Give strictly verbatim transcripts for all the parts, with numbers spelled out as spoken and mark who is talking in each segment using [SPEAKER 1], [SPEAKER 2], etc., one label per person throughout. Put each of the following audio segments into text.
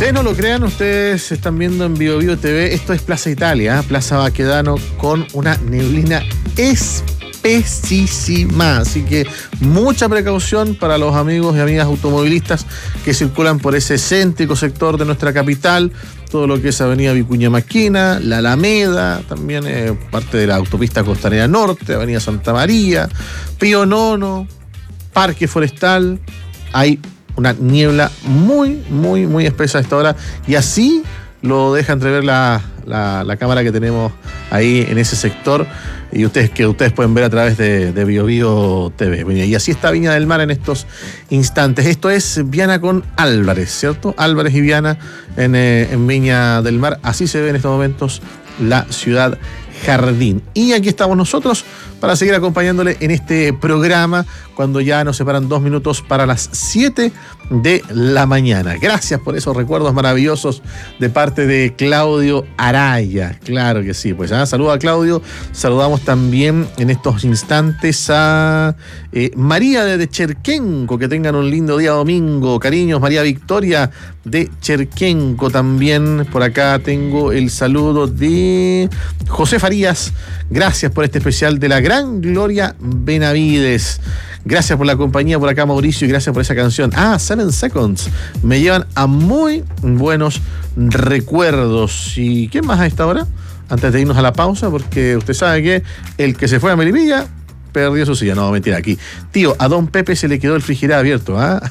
[SPEAKER 1] Ustedes no lo crean, ustedes están viendo en Bio Bio T V, esto es Plaza Italia, ¿eh? Plaza Baquedano, con una neblina espesísima, así que mucha precaución para los amigos y amigas automovilistas que circulan por ese céntrico sector de nuestra capital, todo lo que es Avenida Vicuña Maquena, la Alameda, también eh, parte de la autopista Costanera Norte, Avenida Santa María, Pío Nono, Parque Forestal. Hay una niebla muy, muy, muy espesa a esta hora, y así lo deja entrever la, la, la cámara que tenemos ahí en ese sector, y ustedes que ustedes pueden ver a través de, de Bio Bio T V. Y así está Viña del Mar en estos instantes. Esto es Viana con Álvarez, ¿cierto? Álvarez y Viana en, eh, en Viña del Mar. Así se ve en estos momentos la ciudad jardín. Y aquí estamos nosotros para seguir acompañándole en este programa cuando ya nos separan dos minutos para las siete de la mañana. Gracias por esos recuerdos maravillosos de parte de Claudio Araya. Claro que sí, pues ¿ah? Saluda a Claudio. Saludamos también en estos instantes a eh, María de Cherquenco. Que tengan un lindo día domingo. Cariños, María Victoria de Cherquenco también. Por acá tengo el saludo de José Farías. Gracias por este especial de la gran Gloria Benavides. Gracias por la compañía por acá, Mauricio, y gracias por esa canción. Ah, Seven Seconds. Me llevan a muy buenos recuerdos. ¿Y quién más a esta hora? Antes de irnos a la pausa, porque usted sabe que el que se fue a Melipilla perdió su silla. No, mentira, aquí. Tío, a don Pepe se le quedó el frigider abierto, ¿ah?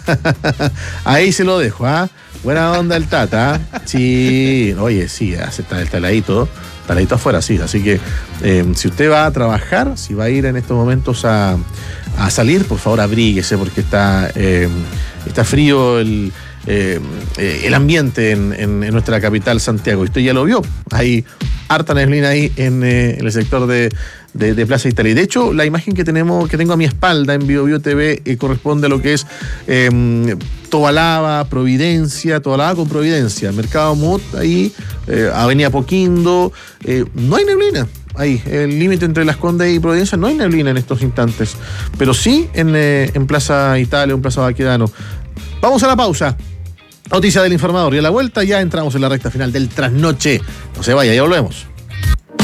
[SPEAKER 1] Ahí se lo dejo, ¿ah? Buena onda el Tata, ¿ah? Sí, oye, sí, está el taladito, taladito afuera, sí. Así que eh, si usted va a trabajar, si va a ir en estos momentos a, a salir, por favor abríguese, porque está, eh, está frío el, eh, el ambiente en, en, en nuestra capital, Santiago. Y usted ya lo vio, hay harta neblina ahí en, eh, en el sector de, de, de Plaza Italia. Y de hecho, la imagen que tenemos, que tengo a mi espalda en Bio Bio T V eh, corresponde a lo que es eh, Tobalaba, Providencia, Tobalaba con Providencia, Mercado Mut, ahí, eh, Avenida Poquindo, eh, no hay neblina. Ahí, el límite entre Las Condes y Providencia, no hay neblina en estos instantes, pero sí en, eh, en Plaza Italia, en Plaza Baquedano. Vamos a la pausa. Noticia del informador, y a la vuelta ya entramos en la recta final del trasnoche. No se vaya, ya volvemos.